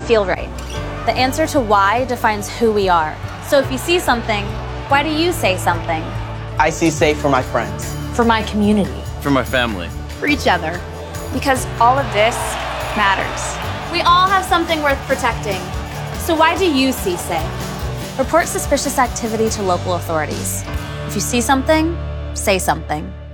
feel right. The answer to why defines who we are. So if you see something, why do you say something? I see safe for my friends. For my community. For my family. For each other. Because all of this matters. We all have something worth protecting. So why do you see safe? Report suspicious activity to local authorities. If you see something, say something.